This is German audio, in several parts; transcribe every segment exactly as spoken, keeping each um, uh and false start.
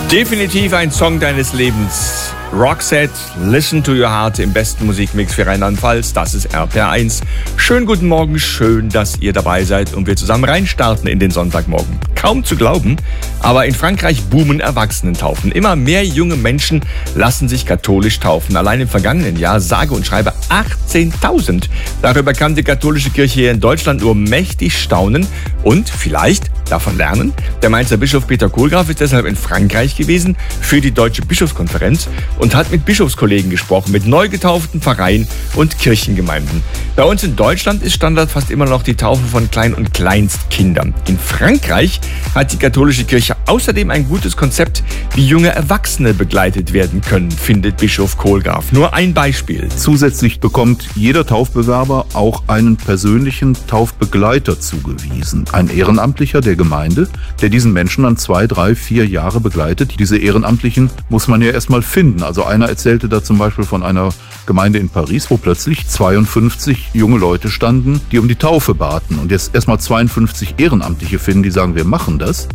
Definitiv ein Song deines Lebens. Roxette, Listen to Your Heart im besten Musikmix für Rheinland-Pfalz. Das ist R P R eins. Schönen guten Morgen, schön, dass ihr dabei seid und wir zusammen reinstarten in den Sonntagmorgen. Kaum zu glauben, aber in Frankreich boomen Erwachsenentaufen. Immer mehr junge Menschen lassen sich katholisch taufen. Allein im vergangenen Jahr sage und schreibe achtzehntausend. Darüber kann die katholische Kirche hier in Deutschland nur mächtig staunen und vielleicht davon lernen. Der Mainzer Bischof Peter Kohlgraf ist deshalb in Frankreich gewesen für die Deutsche Bischofskonferenz und hat mit Bischofskollegen gesprochen, mit neu getauften Pfarreien und Kirchengemeinden. Bei uns in Deutschland ist Standard fast immer noch die Taufe von Klein- und Kleinstkindern. In Frankreich hat die katholische Kirche außerdem ein gutes Konzept, wie junge Erwachsene begleitet werden können, findet Bischof Kohlgraf. Nur ein Beispiel. Zusätzlich bekommt jeder Taufbewerber auch einen persönlichen Taufbegleiter zugewiesen. Ein Ehrenamtlicher der Gemeinde, der diesen Menschen dann zwei, drei, vier Jahre begleitet. Diese Ehrenamtlichen muss man ja erstmal finden. Also einer erzählte da zum Beispiel von einer Gemeinde in Paris, wo plötzlich zweiundfünfzig junge Leute standen, die um die Taufe baten. Und jetzt erstmal zweiundfünfzig Ehrenamtliche finden, die sagen, wir machen das.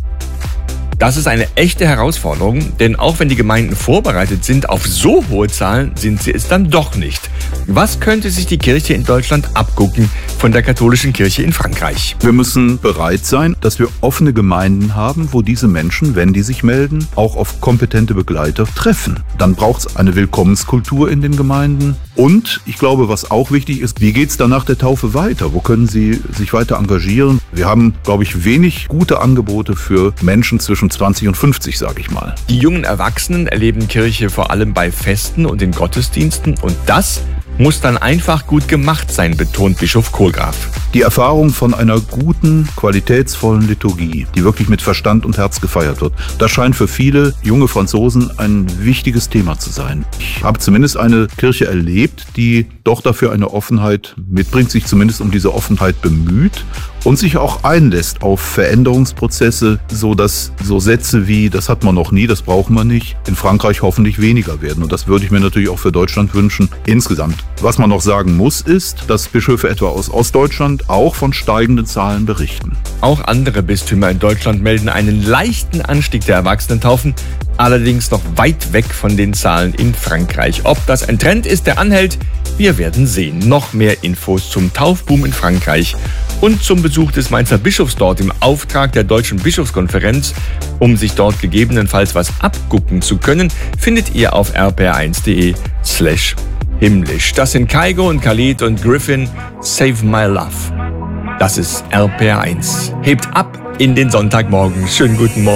Das ist eine echte Herausforderung, denn auch wenn die Gemeinden vorbereitet sind auf so hohe Zahlen, sind sie es dann doch nicht. Was könnte sich die Kirche in Deutschland abgucken von der katholischen Kirche in Frankreich? Wir müssen bereit sein, dass wir offene Gemeinden haben, wo diese Menschen, wenn die sich melden, auch auf kompetente Begleiter treffen. Dann braucht es eine Willkommenskultur in den Gemeinden. Und ich glaube, was auch wichtig ist, wie geht es dann nach der Taufe weiter? Wo können sie sich weiter engagieren? Wir haben, glaube ich, wenig gute Angebote für Menschen zwischen zwanzig und fünfzig, sage ich mal. Die jungen Erwachsenen erleben Kirche vor allem bei Festen und in Gottesdiensten und das muss dann einfach gut gemacht sein, betont Bischof Kohlgraf. Die Erfahrung von einer guten, qualitätsvollen Liturgie, die wirklich mit Verstand und Herz gefeiert wird, das scheint für viele junge Franzosen ein wichtiges Thema zu sein. Ich habe zumindest eine Kirche erlebt, die doch dafür eine Offenheit mitbringt, sich zumindest um diese Offenheit bemüht und sich auch einlässt auf Veränderungsprozesse, so dass so Sätze wie, das hat man noch nie, das brauchen wir nicht, in Frankreich hoffentlich weniger werden. Und das würde ich mir natürlich auch für Deutschland wünschen, insgesamt. Was man noch sagen muss, ist, dass Bischöfe etwa aus Ostdeutschland auch von steigenden Zahlen berichten. Auch andere Bistümer in Deutschland melden einen leichten Anstieg der Erwachsenentaufen, allerdings noch weit weg von den Zahlen in Frankreich. Ob das ein Trend ist, der anhält, wir werden sehen. Noch mehr Infos zum Taufboom in Frankreich und zum Besuch des Mainzer Bischofs dort im Auftrag der Deutschen Bischofskonferenz, um sich dort gegebenenfalls was abgucken zu können, findet ihr auf r p r eins punkt d e slash himmlisch. Das sind Kygo und Khalid und Griffin, Save My Love. Das ist R P R eins. Hebt ab in den Sonntagmorgen. Schönen guten Morgen.